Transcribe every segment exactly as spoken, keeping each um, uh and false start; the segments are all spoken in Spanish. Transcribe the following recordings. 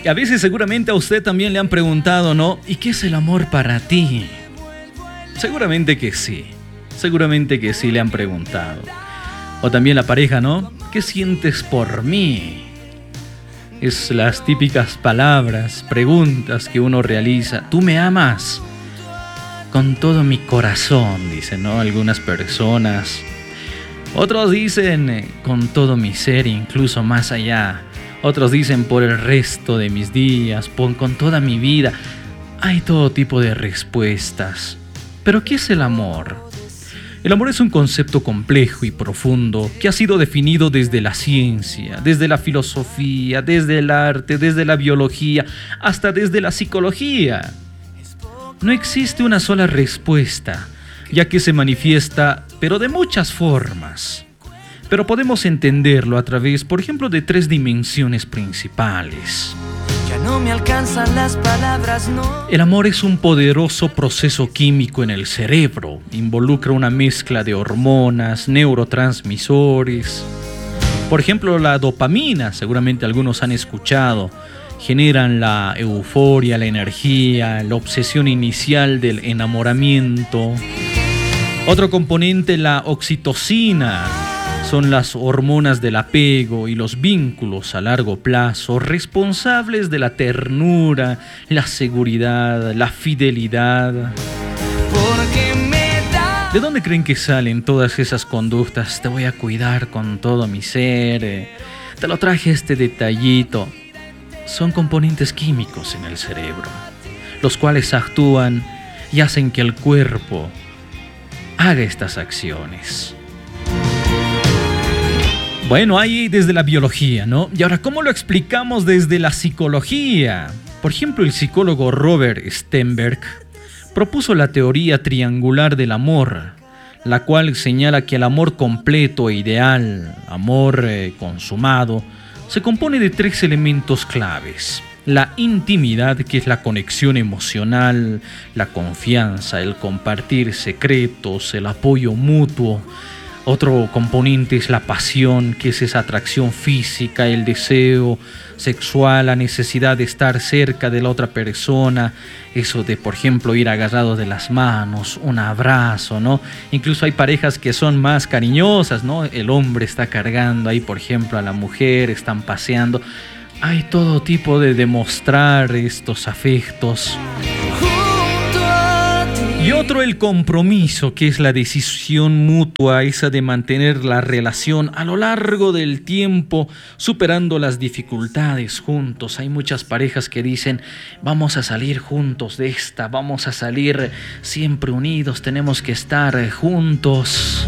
a veces seguramente a usted también le han preguntado, ¿no? ¿Y qué es el amor para ti? Seguramente que sí. Seguramente que sí le han preguntado. O también la pareja, ¿no? ¿Qué sientes por mí? Es las típicas palabras, preguntas que uno realiza. ¿Tú me amas? Con todo mi corazón, dicen, ¿no? Algunas personas. Otros dicen con todo mi ser, incluso más allá. Otros dicen por el resto de mis días, por, con toda mi vida. Hay todo tipo de respuestas. ¿Pero qué es el amor? El amor es un concepto complejo y profundo que ha sido definido desde la ciencia, desde la filosofía, desde el arte, desde la biología, hasta desde la psicología. No existe una sola respuesta, ya que se manifiesta, pero de muchas formas. Pero podemos entenderlo a través, por ejemplo, de tres dimensiones principales. Ya no me alcanzan las palabras, no. El amor es un poderoso proceso químico en el cerebro. Involucra una mezcla de hormonas, neurotransmisores. Por ejemplo, la dopamina, seguramente algunos han escuchado, generan la euforia, la energía, la obsesión inicial del enamoramiento. Otro componente, la oxitocina. Son las hormonas del apego y los vínculos a largo plazo responsables de la ternura, la seguridad, la fidelidad. ¿De dónde creen que salen todas esas conductas? Te voy a cuidar con todo mi ser. Te lo traje este detallito. Son componentes químicos en el cerebro, los cuales actúan y hacen que el cuerpo haga estas acciones. Bueno, ahí desde la biología, ¿no? Y ahora, ¿cómo lo explicamos desde la psicología? Por ejemplo, el psicólogo Robert Sternberg propuso la teoría triangular del amor, la cual señala que el amor completo e ideal, amor eh, consumado, se compone de tres elementos claves. La intimidad, que es la conexión emocional, la confianza, el compartir secretos, el apoyo mutuo. Otro componente es la pasión, que es esa atracción física, el deseo sexual, la necesidad de estar cerca de la otra persona, eso de, por ejemplo, ir agarrados de las manos, un abrazo, ¿no? Incluso hay parejas que son más cariñosas, ¿no? El hombre está cargando ahí, por ejemplo, a la mujer, están paseando. Hay todo tipo de demostrar estos afectos. Y otro, el compromiso, que es la decisión mutua, esa de mantener la relación a lo largo del tiempo, superando las dificultades juntos. Hay muchas parejas que dicen, vamos a salir juntos de esta, vamos a salir siempre unidos, tenemos que estar juntos.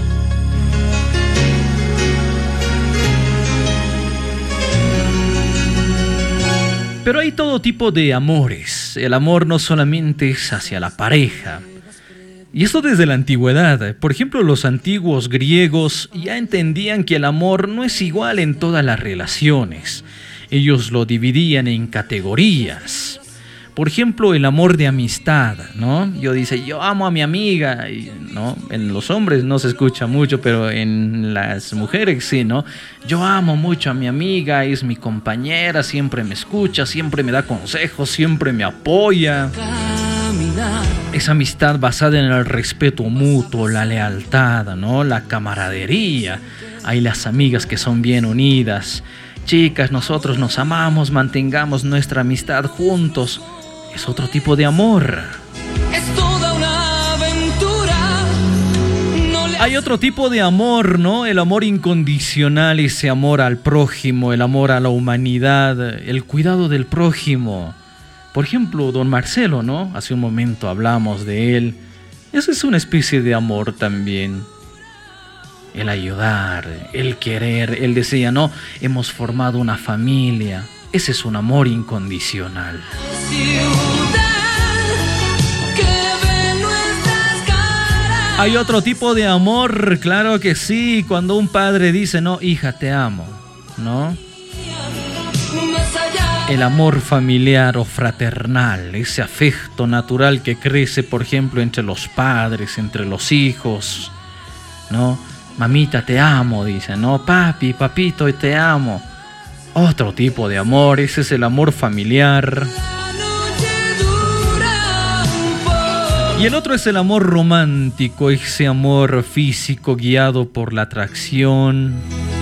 Pero hay todo tipo de amores. El amor no solamente es hacia la pareja. Y esto desde la antigüedad. Por ejemplo, los antiguos griegos ya entendían que el amor no es igual en todas las relaciones. Ellos lo dividían en categorías. Por ejemplo, el amor de amistad, ¿no? Yo dice, yo amo a mi amiga, y, ¿no? En los hombres no se escucha mucho, pero en las mujeres sí, ¿no? Yo amo mucho a mi amiga, es mi compañera, siempre me escucha, siempre me da consejos, siempre me apoya. Esa amistad basada en el respeto mutuo, la lealtad, ¿no? La camaradería. Hay las amigas que son bien unidas. Chicas, nosotros nos amamos, mantengamos nuestra amistad juntos. Es otro tipo de amor. Es toda una aventura. No le... Hay otro tipo de amor, ¿no? El amor incondicional, ese amor al prójimo, el amor a la humanidad, el cuidado del prójimo. Por ejemplo, don Marcelo, ¿no? Hace un momento hablamos de él. Eso es una especie de amor también. El ayudar, el querer, él decía, no, hemos formado una familia. Ese es un amor incondicional. Hay otro tipo de amor, claro que sí, cuando un padre dice, no, hija, te amo, ¿no? El amor familiar o fraternal, ese afecto natural que crece, por ejemplo, entre los padres, entre los hijos, ¿no? Mamita, te amo, dice, ¿no? Papi, papito, te amo. otro tipo de amor, ese es el amor familiar. Y el otro es el amor romántico, ese amor físico guiado por la atracción.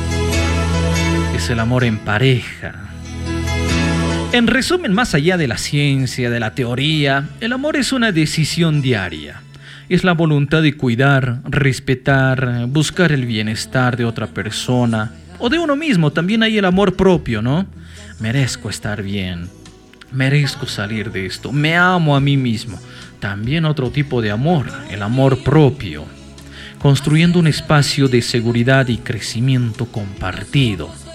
Es el amor en pareja. En resumen, más allá de la ciencia, de la teoría, el amor es una decisión diaria. Es la voluntad de cuidar, respetar, buscar el bienestar de otra persona o de uno mismo. También hay el amor propio, ¿no? Merezco estar bien, merezco salir de esto, me amo a mí mismo. También otro tipo de amor, el amor propio, construyendo un espacio de seguridad y crecimiento compartido.